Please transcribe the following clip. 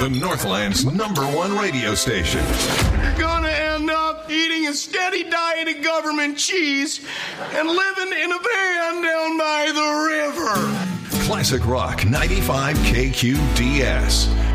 The Northland's #1 radio station. You're gonna end up eating a steady diet of government cheese and living in a van down by the river. Classic Rock 95 KQDS.